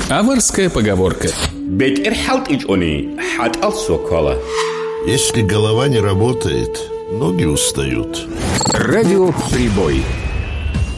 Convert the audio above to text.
Аварская поговорка. Если голова не работает, ноги устают. Радио «Прибой».